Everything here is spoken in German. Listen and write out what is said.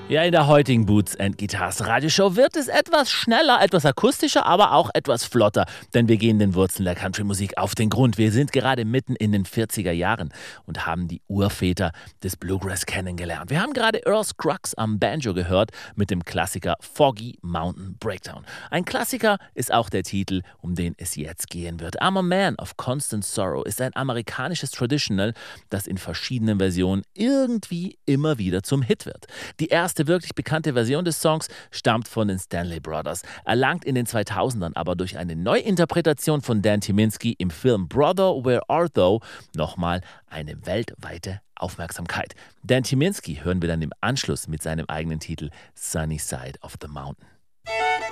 Ja, in der heutigen Boots and Guitars Radioshow wird es etwas schneller, etwas akustischer, aber auch etwas flotter. Denn wir gehen den Wurzeln der Country-Musik auf den Grund. Wir sind gerade mitten in den 40er Jahren und haben die Urväter des Bluegrass kennengelernt. Wir haben gerade Earl Scruggs am Banjo gehört mit dem Klassiker Foggy Mountain Breakdown. Ein Klassiker ist auch der Titel, um den es jetzt gehen wird. I'm a Man of Constant Sorrow ist ein amerikanisches Traditional, das in verschiedenen Versionen irgendwie immer wieder zum Hit wird. Die erste wirklich bekannte Version des Songs stammt von den Stanley Brothers, erlangt in den 2000ern aber durch eine Neuinterpretation von Dan Tyminski im Film Brother, Where Art Thou nochmal eine weltweite Aufmerksamkeit. Dan Tyminski hören wir dann im Anschluss mit seinem eigenen Titel Sunny Side of the Mountain.